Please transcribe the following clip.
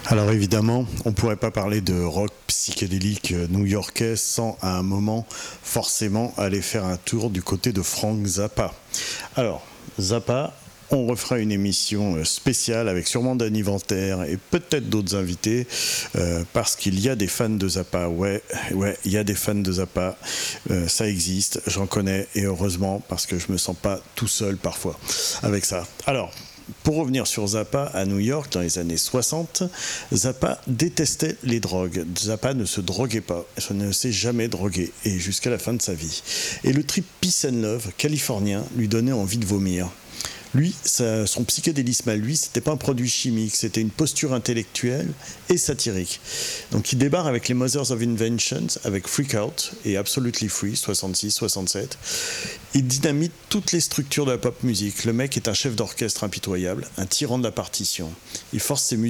Alors évidemment, on ne pourrait pas parler de rock psychédélique new-yorkais sans à un moment forcément aller faire un tour du côté de Frank Zappa. Alors, Zappa, on refera une émission spéciale avec sûrement Danny Venter et peut-être d'autres invités parce qu'il y a des fans de Zappa. Ouais, il y a des fans de Zappa. Ça existe, j'en connais et heureusement parce que je me sens pas tout seul parfois avec ça. Alors, pour revenir sur Zappa, à New York, dans les années 60, Zappa détestait les drogues. Zappa ne se droguait pas, il ne s'est jamais drogué, et jusqu'à la fin de sa vie. Et le trip Peace and Love californien lui donnait envie de vomir. Lui, son psychédélisme à lui, c'était pas un produit chimique, c'était une posture intellectuelle et satirique. Donc il débarque avec les Mothers of Inventions, avec Freak Out et Absolutely Free, 66-67. Il dynamite toutes les structures de la pop musique. Le mec est un chef d'orchestre impitoyable, un tyran de la partition. Il force ses musiciens